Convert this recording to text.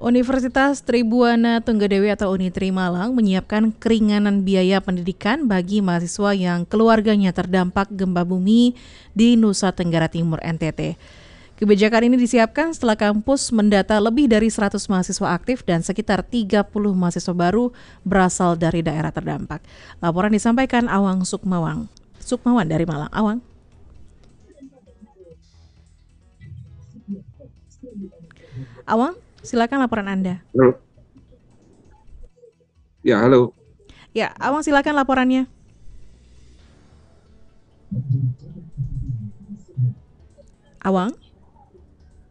Universitas Tribuana Tunggadewi atau Unitri Malang menyiapkan keringanan biaya pendidikan bagi mahasiswa yang keluarganya terdampak gempa bumi di Nusa Tenggara Timur NTT. Kebijakan ini disiapkan setelah kampus mendata lebih dari 100 mahasiswa aktif dan sekitar 30 mahasiswa baru berasal dari daerah terdampak. Laporan disampaikan Awang Sukmawan dari Malang. Awang. Awang, silakan laporan Anda. Halo. Ya, halo. Ya, Awang silakan laporannya. Awang.